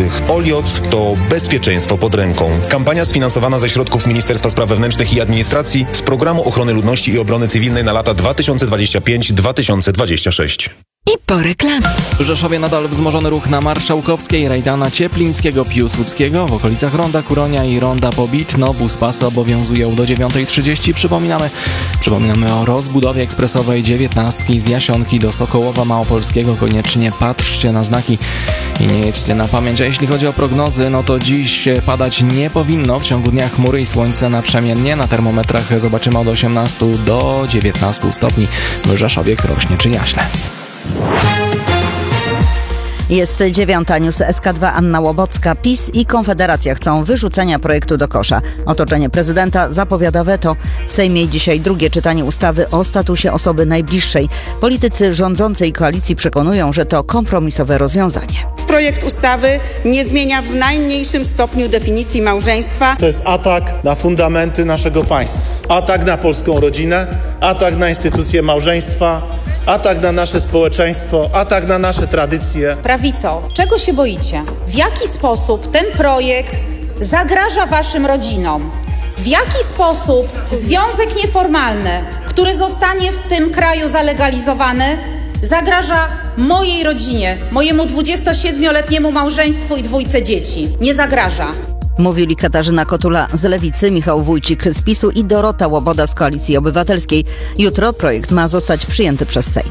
Olioc to bezpieczeństwo pod ręką. Kampania sfinansowana ze środków Ministerstwa Spraw Wewnętrznych i Administracji z Programu Ochrony Ludności i Obrony Cywilnej na lata 2025-2026. I po reklamie. W Rzeszowie nadal wzmożony ruch na Marszałkowskiej, Rejdana Cieplińskiego, Piłsudskiego, w okolicach Ronda Kuronia i Ronda Pobitno. Buspasy obowiązują do 9:30. Przypominamy o rozbudowie ekspresowej 19 z Jasionki do Sokołowa Małopolskiego. Koniecznie patrzcie na znaki i nie jedźcie na pamięć. A jeśli chodzi o prognozy, no to dziś padać nie powinno. W ciągu dnia chmury i słońce naprzemiennie. Na termometrach zobaczymy od 18 do 19 stopni. W Rzeszowie, Krośnie czy Jaśle. Jest 9. News SK2 Anna Łobocka. PiS i Konfederacja chcą wyrzucenia projektu do kosza. Otoczenie prezydenta zapowiada weto. W Sejmie dzisiaj drugie czytanie ustawy o statusie osoby najbliższej. Politycy rządzącej koalicji przekonują, że to kompromisowe rozwiązanie. Projekt ustawy nie zmienia w najmniejszym stopniu definicji małżeństwa. To jest atak na fundamenty naszego państwa. Atak na polską rodzinę, atak na instytucję małżeństwa, atak na nasze społeczeństwo, atak na nasze tradycje. Prawico, czego się boicie? W jaki sposób ten projekt zagraża waszym rodzinom? W jaki sposób związek nieformalny, który zostanie w tym kraju zalegalizowany, zagraża mojej rodzinie, mojemu 27-letniemu małżeństwu i 2 dzieci? Nie zagraża. Mówili Katarzyna Kotula z Lewicy, Michał Wójcik z PiS-u i Dorota Łoboda z Koalicji Obywatelskiej. Jutro projekt ma zostać przyjęty przez Sejm.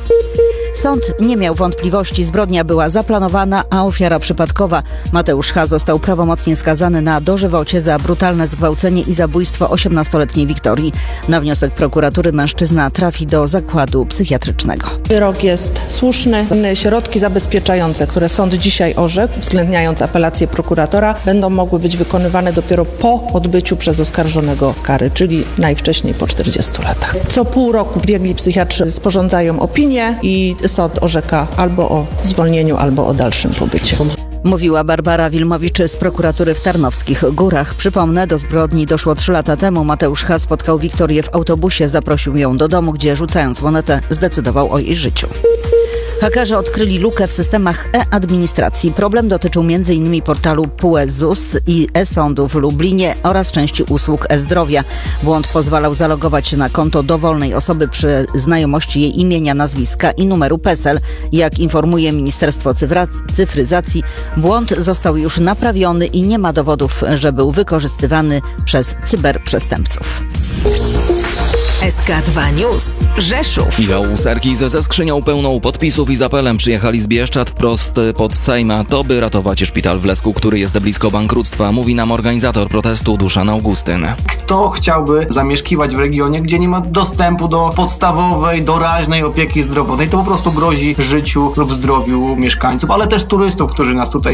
Sąd nie miał wątpliwości, zbrodnia była zaplanowana, a ofiara przypadkowa. Mateusz H. został prawomocnie skazany na dożywocie za brutalne zgwałcenie i zabójstwo 18-letniej Wiktorii. Na wniosek prokuratury mężczyzna trafi do zakładu psychiatrycznego. Wyrok jest słuszny. Środki zabezpieczające, które sąd dzisiaj orzekł, uwzględniając apelację prokuratora, będą mogły być wykonywane dopiero po odbyciu przez oskarżonego kary, czyli najwcześniej po 40 latach. Co pół roku biegli psychiatrzy sporządzają opinię i sąd orzeka albo o zwolnieniu, albo o dalszym pobycie. Mówiła Barbara Wilmowicz z prokuratury w Tarnowskich Górach. Przypomnę, do zbrodni doszło 3 lata temu. Mateusz H. spotkał Wiktorię w autobusie, zaprosił ją do domu, gdzie rzucając monetę zdecydował o jej życiu. Hakerzy odkryli lukę w systemach e-administracji. Problem dotyczył m.in. portalu PUE ZUS i e-sądu w Lublinie oraz części usług e-zdrowia. Błąd pozwalał zalogować się na konto dowolnej osoby przy znajomości jej imienia, nazwiska i numeru PESEL. Jak informuje Ministerstwo Cyfryzacji, błąd został już naprawiony i nie ma dowodów, że był wykorzystywany przez cyberprzestępców. SK2 News Rzeszów. Michał Serkis ze skrzynią pełną podpisów i z apelem przyjechali z Bieszczad wprost pod Sejm, to by ratować szpital w Lesku, który jest blisko bankructwa, mówi nam organizator protestu Duszan Augustyn. Kto chciałby zamieszkiwać w regionie, gdzie nie ma dostępu do podstawowej, doraźnej opieki zdrowotnej? To po prostu grozi życiu lub zdrowiu mieszkańców, ale też turystów, którzy nas tutaj